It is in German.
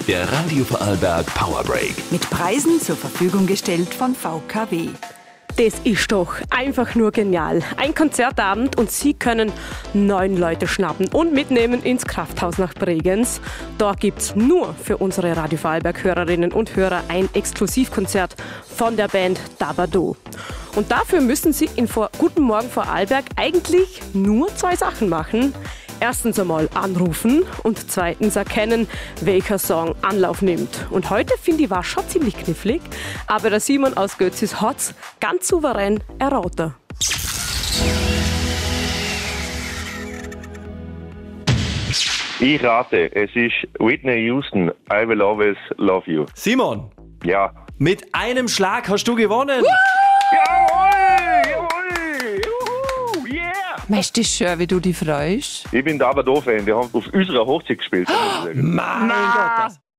Der Radio Vorarlberg Power Break. Mit Preisen zur Verfügung gestellt von VKW. Das ist doch einfach nur genial. Ein Konzertabend und Sie können 9 Leute schnappen und mitnehmen ins Krafthaus nach Bregenz. Dort gibt's nur für unsere Radio Vorarlberg-Hörerinnen und Hörer ein Exklusivkonzert von der Band Dabado. Und dafür müssen Sie in Guten Morgen Vorarlberg eigentlich nur 2 Sachen machen. Erstens einmal anrufen und zweitens erkennen, welcher Song Anlauf nimmt. Und heute finde ich war schon ziemlich knifflig, aber der Simon aus Götzis hat's ganz souverän erraten. Ich rate, es ist Whitney Houston, I Will Always Love You. Simon, Ja. mit einem Schlag hast du gewonnen. Jawohl! Jawohl! Juhu! Yeah! Weißt du schön, wie du dich freust? Ich bin der Dabado-Fan, wir haben auf unserer Hochzeit gespielt. Mein Gott.